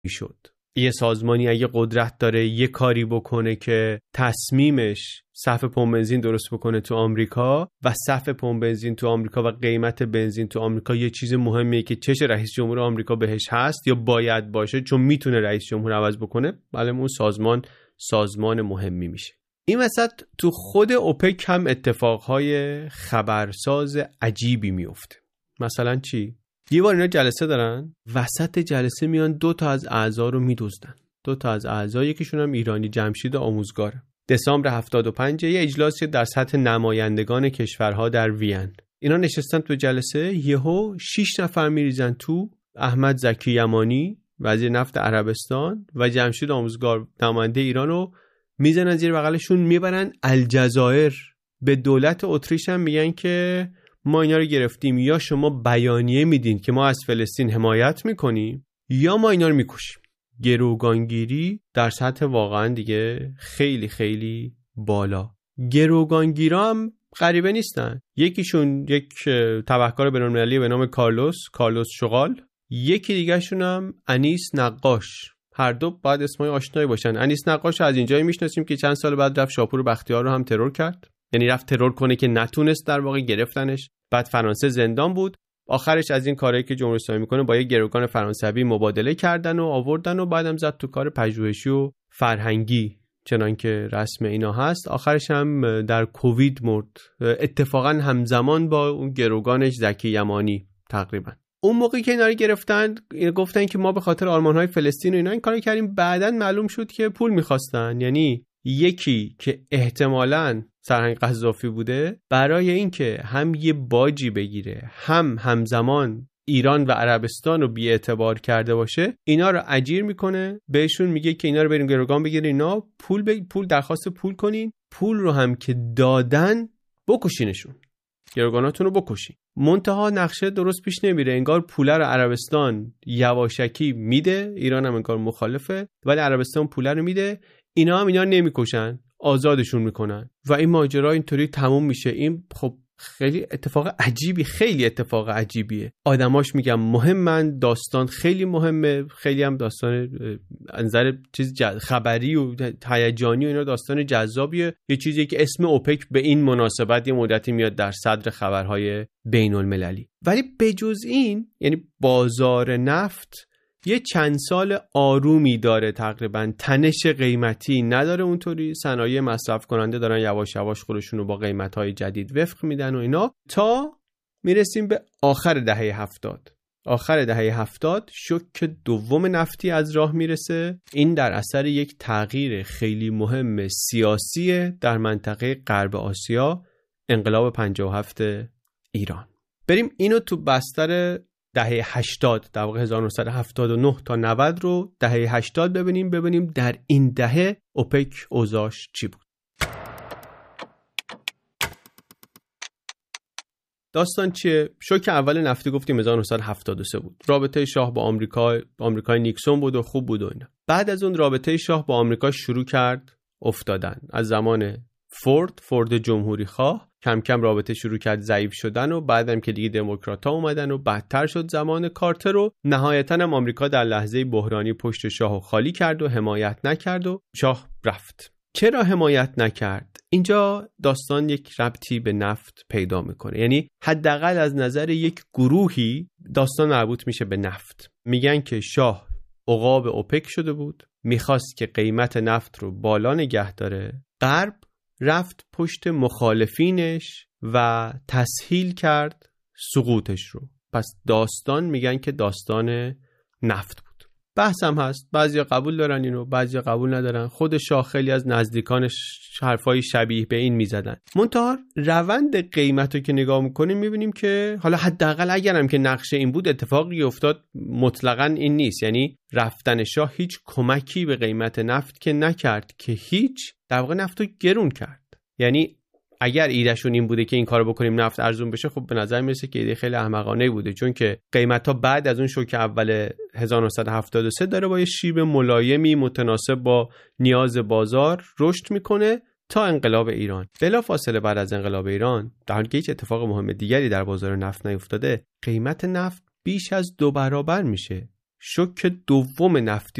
میشد. یه سازمانی اگه قدرت داره یه کاری بکنه که تصمیمش صف پمپ بنزین درست بکنه تو آمریکا و صف پمپ بنزین تو آمریکا و قیمت بنزین تو آمریکا یه چیز مهمیه که چش رئیس جمهور آمریکا بهش هست یا باید باشه چون میتونه رئیس جمهور عوض بکنه، بله اون سازمان مهمی میشه. این وسط تو خود اوپک هم اتفاقهای خبرساز عجیبی میفته. مثلا چی؟ یه بار اینا جلسه دارن، وسط جلسه میان 2 تا از اعضا رو میدزدن. 2 تا از اعضا، یکیشون هم ایرانی، جمشید آموزگاره. دسامبر 75 یه اجلاسی در سطح نمایندگان کشورها در وین. اینا نشستن تو جلسه، یهو 6 نفر میریزن تو، احمد زکی یمانی وزیر نفت عربستان و جمشید آموزگار نماینده ایران رو میزنن زیر بغلشون میبرن الجزایر. به دولت اتریش هم میگن که ما اینا رو گرفتیم، یا شما بیانیه میدین که ما از فلسطین حمایت میکنیم یا ما اینا رو میکشیم. گروگانگیری در سطح واقعا دیگه خیلی خیلی بالا. گروگانگیرا هم غریبه نیستن. یکیشون یک تبهکار بین‌المللی به نام کارلوس شغال، یکی دیگه شون هم انیس نقاش. هر دو باید اسمای آشنایی باشن. انیس نقاش از اینجایی میشناسیم که چند سال بعد رفت شاپور بختیار رو هم ترور کرد، یعنی رفت ترور کنه که نتونست، در واقع گرفتنش. بعد فرانسه زندان بود، آخرش از این کاری که جمهوری اسلامی میکنه با یه گروگان فرانسوی مبادله کردن و آوردن و بعدم زد تو کار پژوهشی و فرهنگی چنان که رسم اینا هست. آخرش هم در کووید مرد، اتفاقا همزمان با اون گروگانش زکی یمانی تقریبا. اون موقعی که اینا رو گرفتن گفتن که ما به خاطر آرمان‌های فلسطین و اینا این کارو کردیم. بعدن معلوم شد که پول می‌خواستن، یعنی یکی که احتمالاً سرهنگ قذافی بوده برای اینکه هم یه باجی بگیره هم همزمان ایران و عربستان رو بی‌اعتبار کرده باشه، اینا رو اجیر میکنه، بهشون میگه که اینا رو بریم گروگان بگیرین، اینا پول درخواست پول کنین، پول رو هم که دادن بکشینشون، گروگاناتون رو بکشین. منتها نقشه درست پیش نمیره، انگار پوله رو عربستان یواشکی میده، ایران هم انگار مخالفه، ولی عربستان پوله رو میده، اینا هم اینا رو نمیکشن، آزادشون میکنن و این ماجرا اینطوری تموم میشه. این خب خیلی اتفاق عجیبی، خیلی اتفاق عجیبیه. آدماش میگم مهمن، داستان خیلی مهمه، خیلی هم داستان انظر چیز خبری و هیجانی و اینا داستان جذابیه. یه چیزی که اسم اوپک به این مناسبت یه مدتی میاد در صدر خبرهای بین المللی. ولی بجز این، یعنی بازار نفت یه چند سال آرومی داره، تقریبا تنش قیمتی نداره اونطوری. صنایع مصرف کننده دارن یواش یواش خودشون رو با قیمت‌های جدید وفق میدن و اینا، تا میرسیم به آخر دهه 70. آخر دهه 70 شوک دوم نفتی از راه میرسه. این در اثر یک تغییر خیلی مهم سیاسی در منطقه غرب آسیا، انقلاب 57 ایران. بریم اینو تو بستر دهه 80، در واقع 1979 تا 90 رو دهه 80 ببینیم در این دهه اوپک اوضاعش چی بود. داستان چیه؟ شوک اول نفتی گفتیم 1973 بود. رابطه شاه با آمریکای نیکسون بود و خوب بود و اینا. بعد از اون رابطه شاه با آمریکا شروع کرد افتادن. از زمان فورد جمهوری خواه کم کم رابطه شروع کرد ضعیف شدن و بعدم که دیگه دموکرات‌ها اومدن و بدتر شد زمان کارتر و نهایتاً هم آمریکا در لحظه بحرانی پشت شاهو خالی کرد و حمایت نکرد و شاه رفت. چرا حمایت نکرد؟ اینجا داستان یک ربطی به نفت پیدا میکنه، یعنی حداقل از نظر یک گروهی داستان مربوط میشه به نفت. میگن که شاه عقاب اوپک شده بود، میخواست که قیمت نفت رو بالا نگه داره، غرب رفت پشت مخالفینش و تسهیل کرد سقوطش رو. پس داستان میگن که داستان نفت بود. بحث هم هست، بعضیا قبول دارن اینو، بعضیا قبول ندارن. خود شاه خیلی از نزدیکانش حرفای شبیه به این میزدن. منتها روند قیمت رو که نگاه میکنیم میبینیم که حالا حداقل اگرم که نقشه این بود، اتفاقی افتاد مطلقاً این نیست. یعنی رفتن شاه هیچ کمکی به قیمت نفت که نکرد، که هیچ در واقع نفت رو گرون کرد. یعنی اگر ایدهشون این بوده که این کارو بکنیم نفت ارزون بشه، خب به نظر میرسه که ایده خیلی احمقانه بوده، چون که قیمت‌ها بعد از اون شوک اول 1973 داره با یه شیب ملایمی متناسب با نیاز بازار رشد میکنه تا انقلاب ایران. بلافاصله بعد از انقلاب ایران، در حالی که هیچ اتفاق مهم دیگری در بازار نفت نیفتاده، قیمت نفت بیش از 2 برابر میشه. شوک دوم نفتی